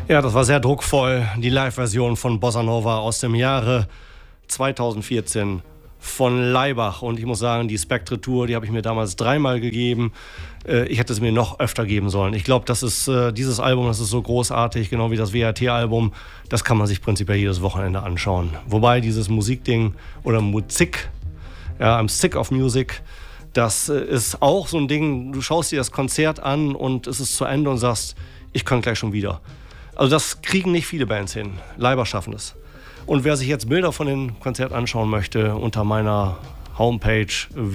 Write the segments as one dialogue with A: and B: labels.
A: Ja, das war sehr druckvoll. Die Live-Version von Bossa Nova aus dem Jahre 2014 von Laibach. Und ich muss sagen, die Spectre-Tour, die habe ich mir damals 3-mal gegeben. Ich hätte es mir noch öfter geben sollen. Ich glaube, das ist dieses Album, das ist so großartig, genau wie das WAT-Album. Das kann man sich prinzipiell jedes Wochenende anschauen. Wobei dieses Musikding oder Musik, ja, I'm sick of music, das ist auch so ein Ding, du schaust dir das Konzert an und es ist zu Ende und sagst, ich kann gleich schon wieder. Also das kriegen nicht viele Bands hin. Laibach schaffen es. Und wer sich jetzt Bilder von dem Konzert anschauen möchte, unter meiner Homepage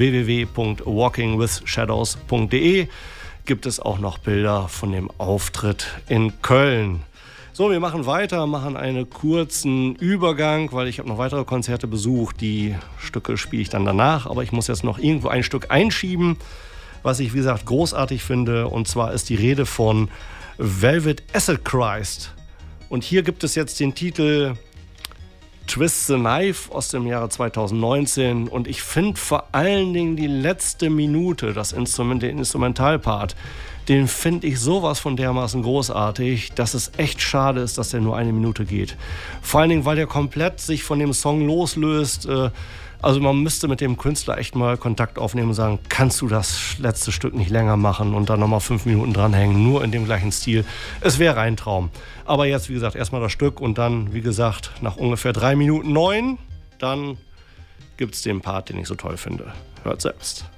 A: www.walkingwithshadows.de gibt es auch noch Bilder von dem Auftritt in Köln. So, wir machen weiter, machen einen kurzen Übergang, weil ich habe noch weitere Konzerte besucht. Die Stücke spiele ich dann danach, aber ich muss jetzt noch irgendwo ein Stück einschieben, was ich, wie gesagt, großartig finde. Und zwar ist die Rede von Velvet Acid Christ. Und hier gibt es jetzt den Titel Twist the Knife aus dem Jahre 2019. Und ich finde vor allen Dingen die letzte Minute, den Instrumentalpart, den finde ich sowas von dermaßen großartig, dass es echt schade ist, dass der nur 1 Minute geht. Vor allen Dingen, weil der komplett sich von dem Song loslöst. Also man müsste mit dem Künstler echt mal Kontakt aufnehmen und sagen, kannst du das letzte Stück nicht länger machen und dann nochmal 5 Minuten dranhängen, nur in dem gleichen Stil. Es wäre ein Traum. Aber jetzt, wie gesagt, erstmal das Stück und dann, wie gesagt, nach ungefähr 3 Minuten 9, dann gibt es den Part, den ich so toll finde. Hört selbst.